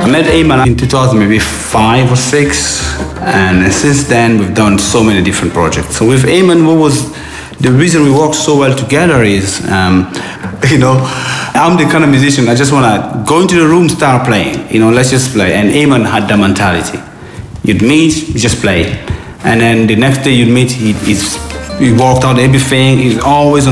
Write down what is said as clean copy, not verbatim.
met Ayman in 2000, maybe 5 or 6, and since then we've done so many different projects. So with Ayman, the reason we work so well together is, I'm the kind of musician, I just want to go into the room, start playing, let's just play. And Ayman had that mentality. You'd meet, you just play. And then the next day you'd meet, he worked out everything, he's always on